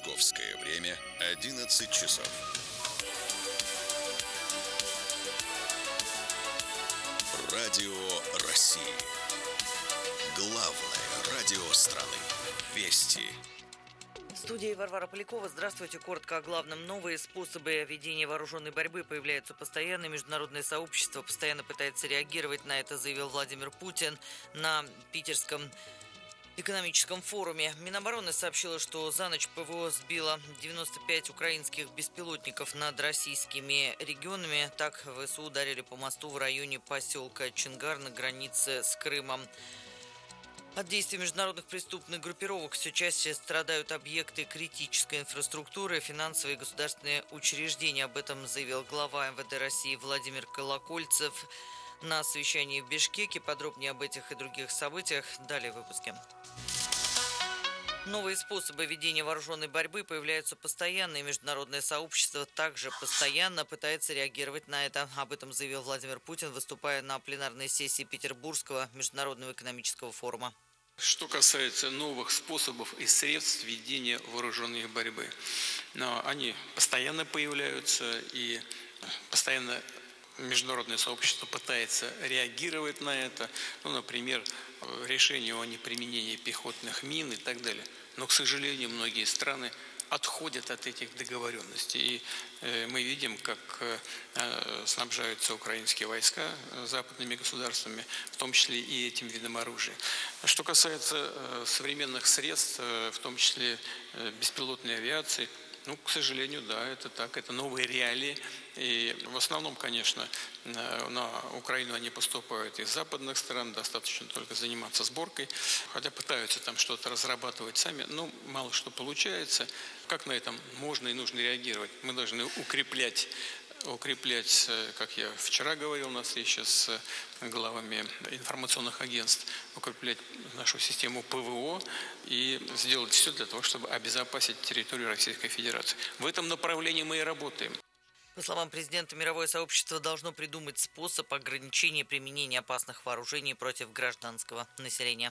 Московское время 11 часов. Радио России. Главное радио страны. Вести. В студии Варвара Полякова. Здравствуйте. Коротко о главном. Новые способы ведения вооруженной борьбы появляются постоянно. Международное сообщество постоянно пытается реагировать на это, заявил Владимир Путин на Питерском экономическом форуме. Минобороны сообщила, что за ночь ПВО сбило 95 украинских беспилотников над российскими регионами. Так ВСУ ударили по мосту в районе поселка Чингар на границе с Крымом. От действий международных преступных группировок все чаще страдают объекты критической инфраструктуры, финансовые и государственные учреждения. Об этом заявил глава МВД России Владимир Колокольцев на совещании в Бишкеке. Подробнее об этих и других событиях далее в выпуске. Новые способы ведения вооруженной борьбы появляются постоянно, и международное сообщество также постоянно пытается реагировать на это. Об этом заявил Владимир Путин, выступая на пленарной сессии Петербургского международного экономического форума. Что касается новых способов и средств ведения вооруженной борьбы, они постоянно появляются, и постоянно международное сообщество пытается реагировать на это. Например, решение о неприменении пехотных мин и так далее. Но, к сожалению, многие страны отходят от этих договоренностей. И мы видим, как снабжаются украинские войска западными государствами, в том числе и этим видом оружия. Что касается современных средств, в том числе беспилотной авиации, к сожалению, да, это так, это новые реалии. И в основном, конечно, на Украину они поступают из западных стран, достаточно только заниматься сборкой, хотя пытаются там что-то разрабатывать сами, но мало что получается. Как на этом можно и нужно реагировать? Мы должны укреплять, как я вчера говорил на встрече с главами информационных агентств, укреплять нашу систему ПВО и сделать все для того, чтобы обезопасить территорию Российской Федерации. В этом направлении мы и работаем. По словам президента, мировое сообщество должно придумать способ ограничения применения опасных вооружений против гражданского населения.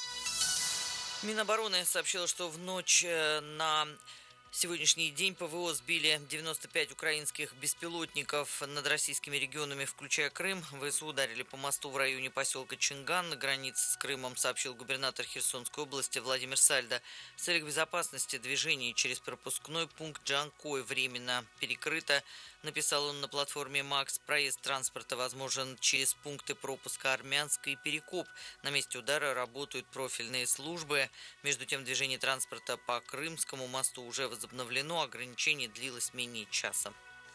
Минобороны сообщила, что в ночь на сегодняшний день ПВО сбили 95 украинских беспилотников над российскими регионами, включая Крым. ВСУ ударили по мосту в районе поселка Чинган на границе с Крымом, сообщил губернатор Херсонской области Владимир Сальдо. В целях безопасности движения через пропускной пункт Джанкой временно перекрыто, написал он на платформе МАКС. Проезд транспорта возможен через пункты пропуска Армянска и Перекоп. На месте удара работают профильные службы. Между тем, движение транспорта по Крымскому мосту уже возобновлено. Ограничение длилось менее часа.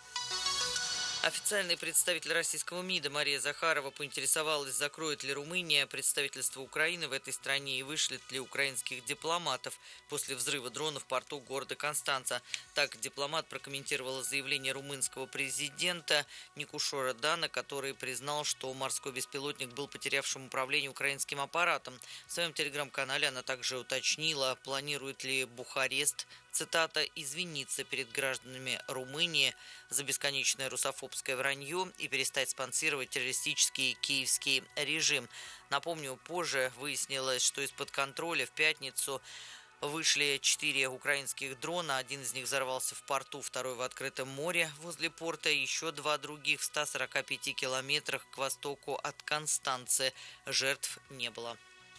Официальный представитель российского МИДа Мария Захарова поинтересовалась, закроет ли Румыния представительство Украины в этой стране и вышлет ли украинских дипломатов после взрыва дрона в порту города Констанца. Так дипломат прокомментировала заявление румынского президента Никушора Дана, который признал, что морской беспилотник был потерявшим управление украинским аппаратом. В своем телеграм-канале она также уточнила, планирует ли Бухарест, цитата, «извиниться перед гражданами Румынии за бесконечное русофобское вранье и перестать спонсировать террористический киевский режим». Напомню, позже выяснилось, что из-под контроля в пятницу вышли 4 украинских дрона. Один из них взорвался в порту, второй в открытом море возле порта. Еще 2 других в 145 километрах к востоку от Констанцы. Жертв не было.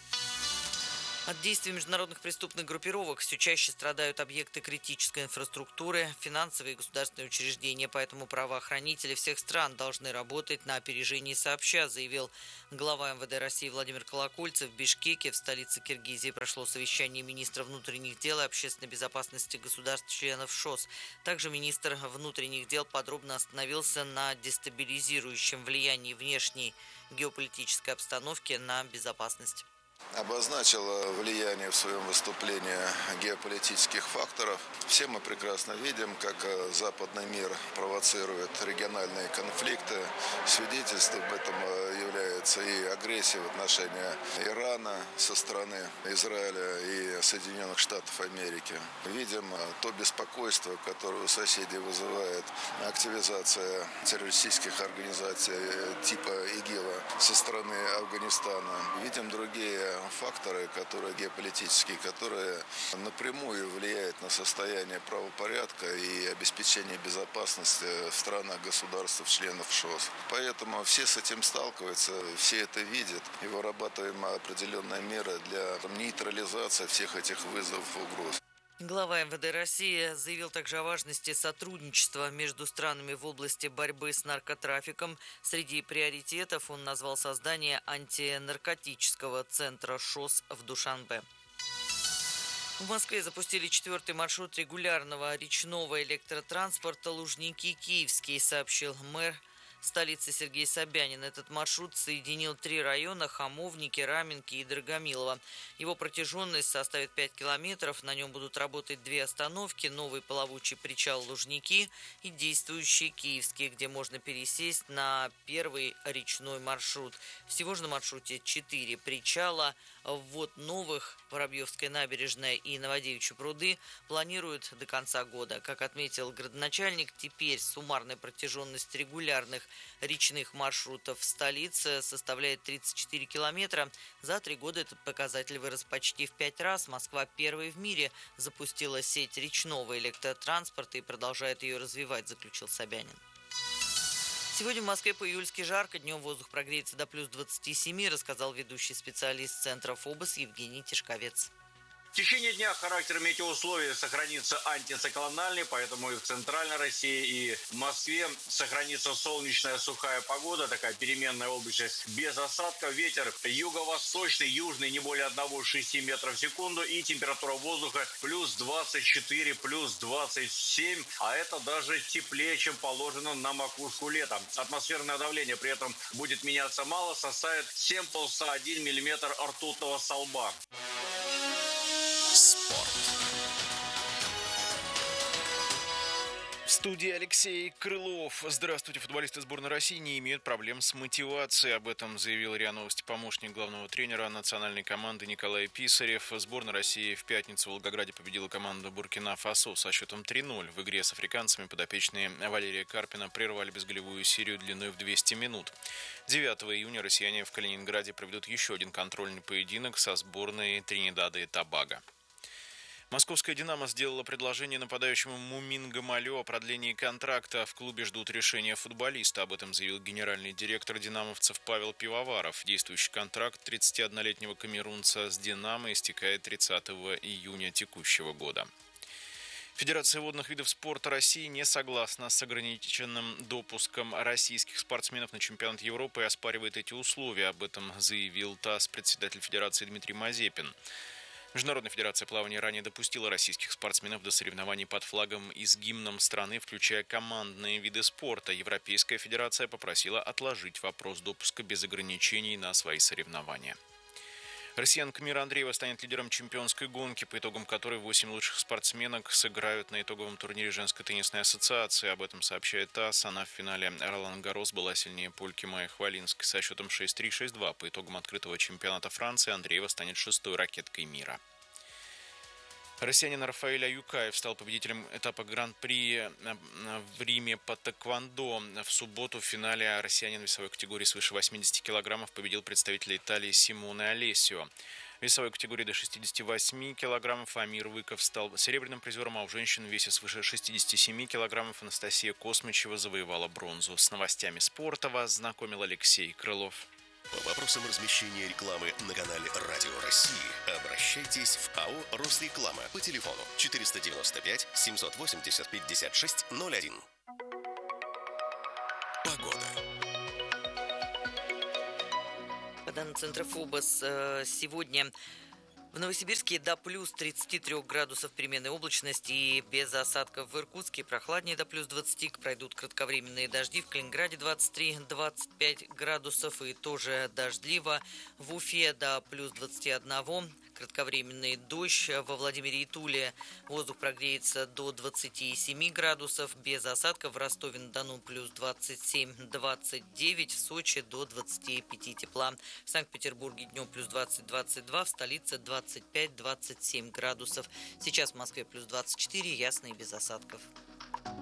От действий международных преступных группировок все чаще страдают объекты критической инфраструктуры, финансовые и государственные учреждения, поэтому правоохранители всех стран должны работать на опережении сообща, заявил глава МВД России Владимир Колокольцев. В Бишкеке, в столице Киргизии, прошло совещание министра внутренних дел и общественной безопасности государств-членов ШОС. Также министр внутренних дел подробно остановился на дестабилизирующем влиянии внешней геополитической обстановки на безопасность. Обозначил влияние в своем выступлении геополитических факторов. Все мы прекрасно видим, как западный мир провоцирует региональные конфликты. Свидетельством об этом является и агрессия в отношении Ирана со стороны Израиля и Соединенных Штатов Америки. Видим то беспокойство, которое у соседей вызывает активизация террористических организаций типа ИГИЛа со стороны Афганистана. Видим другие те факторы, которые геополитические, которые напрямую влияют на состояние правопорядка и обеспечение безопасности в странах, государств, членов ШОС. Поэтому все с этим сталкиваются, все это видят, и вырабатываем определенные меры для нейтрализации всех этих вызовов и угроз. Глава МВД России заявил также о важности сотрудничества между странами в области борьбы с наркотрафиком. Среди приоритетов он назвал создание антинаркотического центра ШОС в Душанбе. В Москве запустили 4-й маршрут регулярного речного электротранспорта Лужники-Киевский, сообщил мэр столицы Сергей Собянин. Этот маршрут соединил 3 района – Хамовники, Раменки и Драгомилово. Его протяженность составит 5 километров. На нем будут работать 2 остановки – новый плавучий причал Лужники и действующий Киевский, где можно пересесть на первый речной маршрут. Всего же на маршруте 4 причала. Ввод новых – Воробьевская набережная и Новодевичьи пруды – планируют до конца года. Как отметил градоначальник, теперь суммарная протяженность регулярных речных маршрутов в столице составляет 34 километра. За 3 года этот показатель вырос почти в 5 раз. Москва первой в мире запустила сеть речного электротранспорта и продолжает ее развивать, заключил Собянин. Сегодня в Москве по-июльски жарко, днем воздух прогреется до плюс 27, рассказал ведущий специалист Центра ФОБОС Евгений Тишковец. В течение дня характер метеоусловий сохранится антициклональный, поэтому и в Центральной России, и в Москве сохранится солнечная сухая погода, такая переменная облачность без осадков. Ветер юго-восточный, южный не более 1,6 метров в секунду, и температура воздуха плюс 24, плюс 27, а это даже теплее, чем положено на макушку лета. Атмосферное давление при этом будет меняться мало, составит 7,1 миллиметр ртутного столба. Спорт. В студии Алексей Крылов. Здравствуйте. Футболисты сборной России не имеют проблем с мотивацией. Об этом заявил РИА Новости помощник главного тренера национальной команды Николай Писарев. Сборная России в пятницу в Волгограде победила команду Буркина-Фасо со счетом 3-0. В игре с африканцами подопечные Валерия Карпина прервали безголевую серию длиной в 200 минут. 9 июня россияне в Калининграде проведут еще один контрольный поединок со сборной Тринидада и Тобаго. Московская «Динамо» сделала предложение нападающему Мумин Гамалю о продлении контракта. В клубе ждут решения футболиста. Об этом заявил генеральный директор «Динамовцев» Павел Пивоваров. Действующий контракт 31-летнего камерунца с «Динамо» истекает 30 июня текущего года. Федерация водных видов спорта России не согласна с ограниченным допуском российских спортсменов на чемпионат Европы и оспаривает эти условия. Об этом заявил ТАСС председатель Федерации Дмитрий Мазепин. Международная федерация плавания ранее допустила российских спортсменов до соревнований под флагом и с гимном страны, включая командные виды спорта. Европейская федерация попросила отложить вопрос допуска без ограничений на свои соревнования. Россиянка Мира Андреева станет лидером чемпионской гонки, по итогам которой 8 лучших спортсменок сыграют на итоговом турнире женской теннисной ассоциации. Об этом сообщает ТАСС. Она в финале Ролан-Гаррос была сильнее польки Майи Хвалинской со счетом 6-3, 6-2. По итогам открытого чемпионата Франции Андреева станет 6-й ракеткой мира. Россиянин Рафаэль Аюкаев стал победителем этапа Гран-при в Риме по тэквондо. В субботу в финале россиянин весовой категории свыше 80 килограммов победил представителя Италии Симоне Алесио. В весовой категории до 68 килограммов Амир Выков стал серебряным призером, а у женщин в весе свыше 67 килограммов Анастасия Космичева завоевала бронзу. С новостями спорта вас знакомил Алексей Крылов. По вопросам размещения рекламы на канале Радио России обращайтесь в АО «Росреклама» по телефону 495 780 56 01. Погода. По данным Центра ФОБОС, сегодня в Новосибирске до плюс 33 градусов переменной облачности и без осадков. В Иркутске прохладнее до плюс 20, пройдут кратковременные дожди. В Калининграде 23-25 градусов и тоже дождливо. В Уфе до плюс 21, кратковременный дождь. Во Владимире и Туле воздух прогреется до 27 градусов без осадков. В Ростове-на-Дону плюс 27-29, в Сочи до 25 тепла. В Санкт-Петербурге днем плюс 20-22, в столице 25-27 градусов. Сейчас в Москве плюс 24, ясно и без осадков.